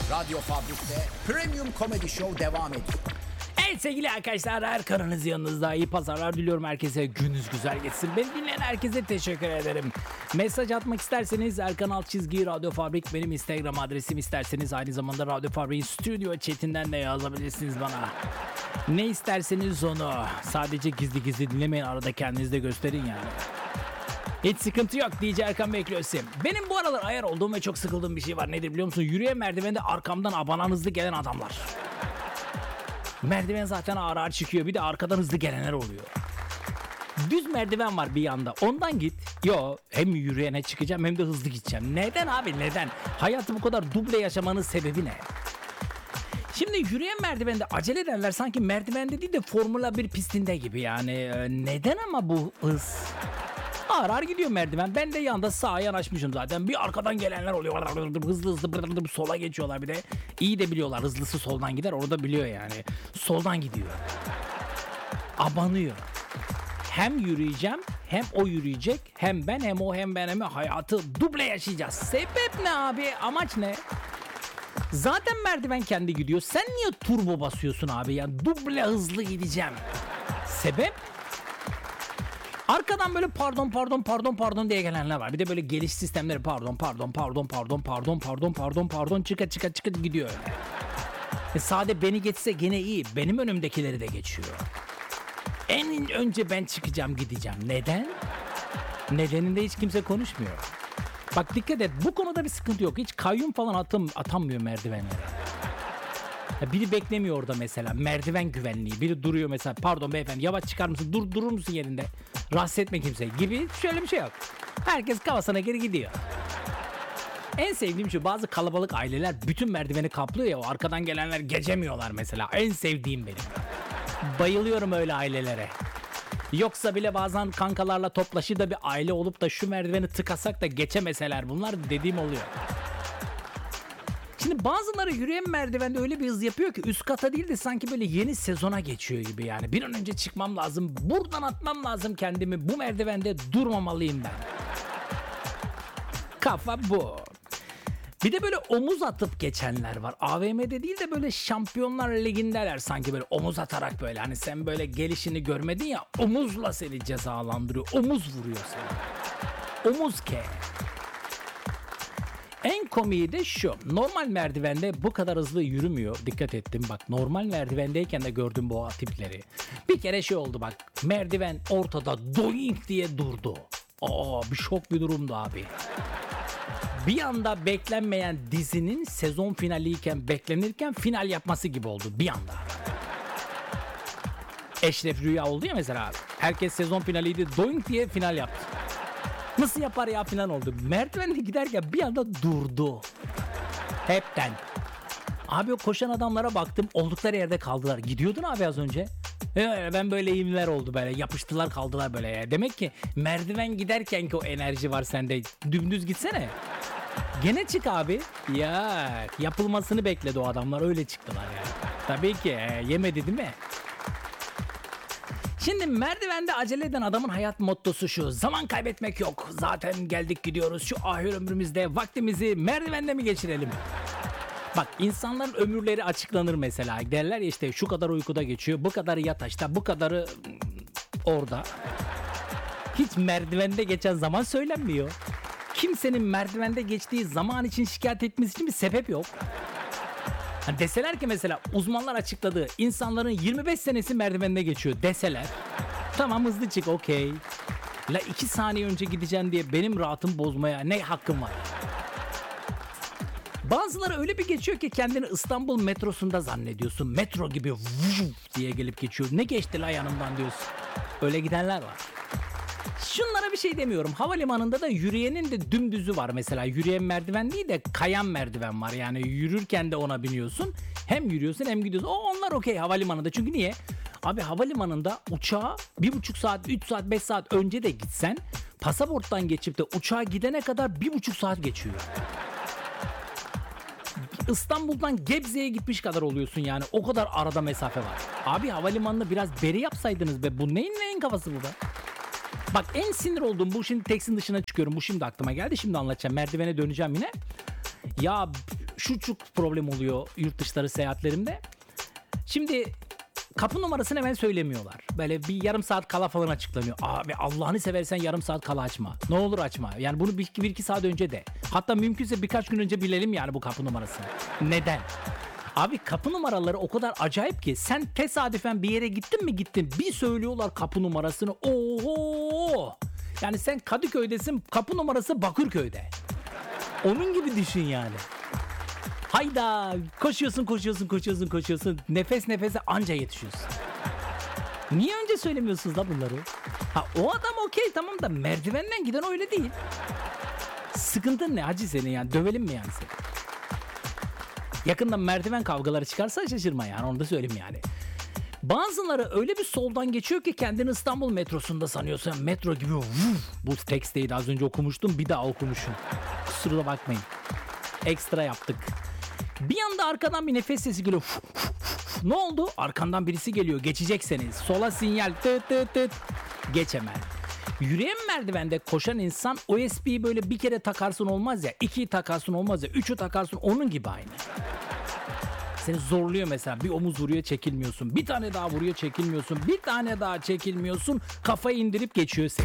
Radyo Fabrik'te Premium Comedy Show devam ediyor. Evet sevgili arkadaşlar, Erkan'ınız yanınızda. İyi pazarlar diliyorum herkese. Gününüz güzel geçsin. Beni dinleyen herkese teşekkür ederim. Mesaj atmak isterseniz Erkan Radyo Fabrik benim Instagram adresim. İsterseniz aynı zamanda Radyo Fabrik'in stüdyo chatinden de yazabilirsiniz bana. Ne isterseniz onu. Sadece gizli gizli dinlemeyin, arada kendiniz de gösterin yani. Hiç sıkıntı yok. DJ Erkan bekliyor sizi. Benim bu aralar ayar olduğum ve çok sıkıldığım bir şey var. Nedir biliyor musun? Yürüyen merdivende arkamdan abanan hızlı gelen adamlar. Merdiven zaten ağır ağır çıkıyor. Bir de arkadan hızlı gelenler oluyor. Düz merdiven var bir yanda. Ondan git. Yo, hem yürüyene çıkacağım hem de hızlı gideceğim. Neden abi, neden? Hayatı bu kadar duble yaşamanın sebebi ne? Şimdi yürüyen merdivende acele edenler sanki merdivende değil de Formula 1 pistinde gibi yani. Neden ama bu hız? Ağır ağır gidiyor merdiven. Ben de yanda sağa yanaşmışım zaten. Bir arkadan gelenler oluyor. Hızlı hızlı sola geçiyorlar bir de. İyi de biliyorlar. Hızlısı soldan gider. Orada biliyor yani. Soldan gidiyor. Abanıyor. Hem yürüyeceğim, hem o yürüyecek, hem ben, hem o, hem ben, hem hayatı duble yaşayacağız. Sebep ne abi? Amaç ne? Zaten merdiven kendi gidiyor. Sen niye turbo basıyorsun abi? Yani duble hızlı gideceğim. Sebep? Arkadan böyle pardon diye gelenler var. Bir de böyle geliş sistemleri pardon çıka gidiyor. Sade beni geçse gene iyi. Benim önümdekileri de geçiyor. En önce ben çıkacağım, gideceğim. Neden? Nedeninde hiç kimse konuşmuyor. Bak dikkat et, bu konuda bir sıkıntı yok. Hiç kayyum falan atamıyor merdivenlere. Biri beklemiyor orada mesela. Merdiven güvenliği. Biri duruyor mesela. Pardon beyefendi, yavaş çıkar mısın? Durur musun yerinde? Rahatsız etme kimseyi gibi. Şöyle bir şey yok. Herkes kafasına geri gidiyor. En sevdiğim şu, bazı kalabalık aileler bütün merdiveni kaplıyor ya, o arkadan gelenler geçemiyorlar mesela. En sevdiğim benim. Bayılıyorum öyle ailelere. Yoksa bile bazen kankalarla toplaşır da bir aile olup da şu merdiveni tıkasak da geçemeseler bunlar dediğim oluyor. Şimdi bazıları yürüyen merdivende öyle bir hız yapıyor ki üst kata değil de sanki böyle yeni sezona geçiyor gibi yani. Bir an önce çıkmam lazım, buradan atmam lazım kendimi, bu merdivende durmamalıyım ben. Kafa bu. Bir de böyle omuz atıp geçenler var. AVM'de değil de böyle Şampiyonlar Ligi'ndeler sanki, böyle omuz atarak böyle. Hani sen böyle gelişini görmedin ya, omuzla seni cezalandırıyor. Omuz vuruyor sana. Omuz ke. En komiği de şu. Normal merdivende bu kadar hızlı yürümüyor. Dikkat ettim bak. Normal merdivendeyken de gördüm bu tipleri. Bir kere şey oldu bak. Merdiven ortada doink diye durdu. Bir şok bir durumdu abi. Bir anda beklenmeyen dizinin sezon finaliyken beklenirken final yapması gibi oldu bir anda. Eşref Rüya oldu ya mesela. Herkes sezon finaliydi, doink diye final yaptı. Nasıl yapar ya falan oldu. Merdivenle giderken bir anda durdu. Hepten. Abi o koşan adamlara baktım, oldukları yerde kaldılar. Gidiyordun abi az önce. Ben böyle eğimler oldu böyle. Yapıştılar kaldılar böyle ya. Demek ki merdiven giderken ki o enerji var sende. Dümdüz gitsene. Gene çık abi. Ya yapılmasını bekledi o adamlar, öyle çıktılar yani. Tabii ki yemedi değil mi? Şimdi merdivende acele eden adamın hayat mottosu şu: zaman kaybetmek yok. Zaten geldik gidiyoruz. Şu ahir ömrümüzde vaktimizi merdivende mi geçirelim? Bak, insanların ömürleri açıklanır mesela. Derler ya işte şu kadar uykuda geçiyor, bu kadarı yataşta, bu kadarı orada. Hiç merdivende geçen zaman söylenmiyor. Kimsenin merdivende geçtiği zaman için şikayet etmesi için bir sebep yok. Hani deseler ki mesela uzmanlar açıkladı, insanların 25 senesi merdivende geçiyor deseler, tamam hızlı çık, okey. La 2 saniye önce gideceksin diye benim rahatımı bozmaya ne hakkım var? Bazıları öyle bir geçiyor ki kendini İstanbul metrosunda zannediyorsun. Metro gibi diye gelip geçiyor. Ne geçti la yanımdan diyorsun. Öyle gidenler var. Şunlara bir şey demiyorum. Havalimanında da yürüyenin de dümdüzü var mesela. Yürüyen merdiven değil de kayan merdiven var. Yani yürürken de ona biniyorsun. Hem yürüyorsun hem gidiyorsun. Onlar okey havalimanında. Çünkü niye? Abi havalimanında uçağa 1,5 saat, 3 saat, 5 saat önce de gitsen, pasaporttan geçip de uçağa gidene kadar 1,5 saat geçiyor. İstanbul'dan Gebze'ye gitmiş kadar oluyorsun yani. O kadar arada mesafe var. Abi havalimanında biraz beri yapsaydınız be. Bu neyin kafası bu be? Bak en sinir olduğum bu, şimdi tekstin dışına çıkıyorum. Bu şimdi aklıma geldi. Şimdi anlatacağım. Merdivene döneceğim yine. Ya şu çok problem oluyor yurt dışları seyahatlerimde. Şimdi kapı numarasını hemen söylemiyorlar. Böyle bir yarım saat kala falan açıklanıyor. Abi Allah'ını seversen yarım saat kala açma. Ne olur açma. Yani bunu bir iki saat önce de. Hatta mümkünse birkaç gün önce bilelim yani bu kapı numarasını. Neden? Abi kapı numaraları o kadar acayip ki sen tesadüfen bir yere gittin mi gittin. Bir söylüyorlar kapı numarasını. Oho! Yani sen Kadıköy'desin, kapı numarası Bakırköy'de. Onun gibi düşün yani. Hayda koşuyorsun nefes nefese anca yetişiyorsun. Niye önce söylemiyorsunuz da bunları? Ha o adam okey tamam da merdivenden giden öyle değil. Sıkıntın ne hacı senin yani, dövelim mi yani seni? Yakında merdiven kavgaları çıkarsa şaşırma yani, onu da söyleyeyim yani. Bazıları öyle bir soldan geçiyor ki kendini İstanbul metrosunda sanıyorsun. Metro gibi bu teksteydi az önce okumuştum, bir daha okumuşum. Kusura bakmayın. Ekstra yaptık. Bir anda arkadan bir nefes sesi geliyor. Ne oldu? Arkandan birisi geliyor. Geçecekseniz. Sola sinyal. Tıt tıt tıt. Geç hemen. Yürüyen merdivende koşan insan OSB'yi böyle bir kere takarsın olmaz ya. 2'yi takarsın olmaz ya. 3'ü takarsın, onun gibi aynı. Seni zorluyor mesela. Bir omuz vuruyor, çekilmiyorsun. Bir tane daha vuruyor, çekilmiyorsun. Bir tane daha çekilmiyorsun. Kafayı indirip geçiyor seni.